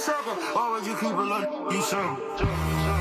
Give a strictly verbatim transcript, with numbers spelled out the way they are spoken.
sucker? Why would you keep a look? You some?